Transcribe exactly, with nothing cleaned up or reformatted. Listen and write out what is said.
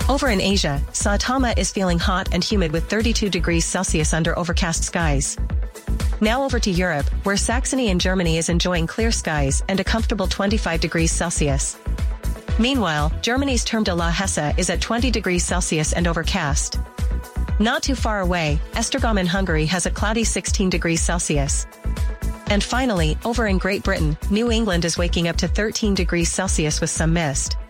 Over in Asia, Saitama is feeling hot and humid with thirty-two degrees Celsius under overcast skies. Now over to Europe, where Saxony in Germany is enjoying clear skies and a comfortable twenty-five degrees Celsius. Meanwhile, Germany's Turm de la Hesse is at twenty degrees Celsius and overcast. Not too far away, Esztergom in Hungary has a cloudy sixteen degrees Celsius. And finally, over in Great Britain, New England is waking up to thirteen degrees Celsius with some mist.